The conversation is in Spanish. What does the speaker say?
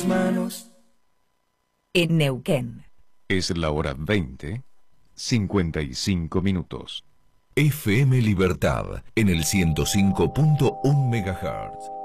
tus manos. En Neuquén. Es la hora 20:55. FM Libertad en el 105.1 MHz.